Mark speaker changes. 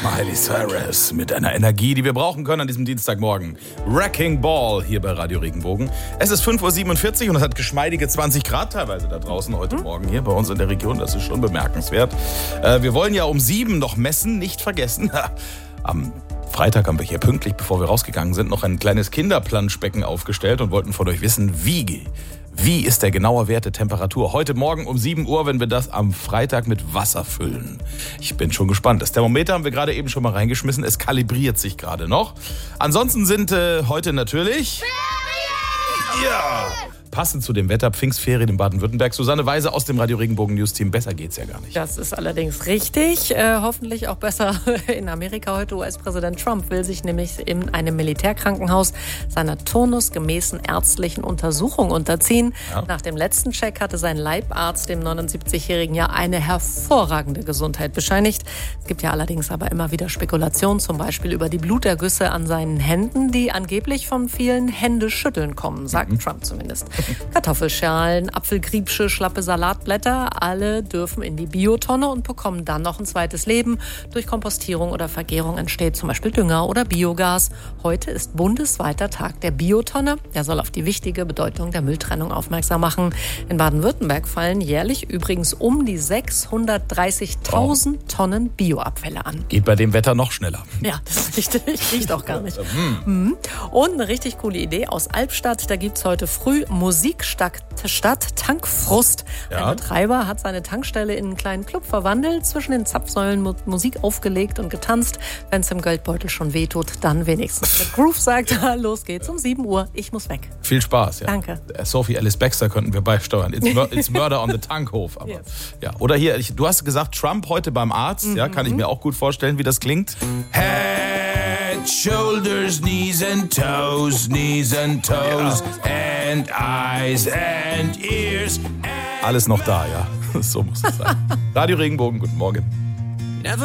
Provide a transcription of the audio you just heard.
Speaker 1: Miley Cyrus mit einer Energie, die wir brauchen können an diesem Dienstagmorgen. Wrecking Ball hier bei Radio Regenbogen. Es ist 5.47 Uhr und es hat geschmeidige 20 Grad teilweise da draußen heute Morgen hier bei uns in der Region. Das ist schon bemerkenswert. Wir wollen ja um 7 noch messen, nicht vergessen. Am Freitag haben wir hier pünktlich, bevor wir rausgegangen sind, noch ein kleines Kinderplanschbecken aufgestellt und wollten von euch wissen, wie ist der genaue Wert der Temperatur heute Morgen um 7 Uhr, wenn wir das am Freitag mit Wasser füllen. Ich bin schon gespannt. Das Thermometer haben wir gerade eben schon mal reingeschmissen. Es kalibriert sich gerade noch. Ansonsten sind heute natürlich... Ja, passend zu dem Wetter, Pfingstferien in Baden-Württemberg. Susanne Weise aus dem Radio Regenbogen News Team. Besser geht's ja gar nicht.
Speaker 2: Das ist allerdings richtig. Hoffentlich auch besser in Amerika heute. US-Präsident Trump will sich nämlich in einem Militärkrankenhaus seiner turnusgemäßen ärztlichen Untersuchung unterziehen. Ja. Nach dem letzten Check hatte sein Leibarzt dem 79-Jährigen ja eine hervorragende Gesundheit bescheinigt. Es gibt ja allerdings aber immer wieder Spekulationen, zum Beispiel über die Blutergüsse an seinen Händen, die angeblich von vielen Händeschütteln kommen, sagt Trump zumindest. Kartoffelschalen, Apfelgriebsche, schlappe Salatblätter, alle dürfen in die Biotonne und bekommen dann noch ein zweites Leben. Durch Kompostierung oder Vergärung entsteht zum Beispiel Dünger oder Biogas. Heute ist bundesweiter Tag der Biotonne. Der soll auf die wichtige Bedeutung der Mülltrennung aufmerksam machen. In Baden-Württemberg fallen jährlich übrigens um die 630.000 Tonnen Bioabfälle an.
Speaker 1: Geht bei dem Wetter noch schneller.
Speaker 2: Ja, das riecht auch gar nicht. Und eine richtig coole Idee aus Albstadt. Da gibt es heute früh Musik statt Tankfrust. Ja. Ein Betreiber hat seine Tankstelle in einen kleinen Club verwandelt, zwischen den Zapfsäulen Musik aufgelegt und getanzt. Wenn es im Geldbeutel schon wehtut, dann wenigstens. Der Groove sagt, los geht's um 7 Uhr, ich muss weg.
Speaker 1: Viel Spaß, ja.
Speaker 2: Danke.
Speaker 1: Sophie Alice Baxter könnten wir beisteuern. It's Murder on the Tankhof. Aber, yes. Ja. Oder hier, du hast gesagt, Trump heute beim Arzt. Ja, kann ich mir auch gut vorstellen, wie das klingt. Head, shoulders, knees and toes, and eyes and ears. Alles noch da, ja. So muss es sein. Radio Regenbogen, guten Morgen.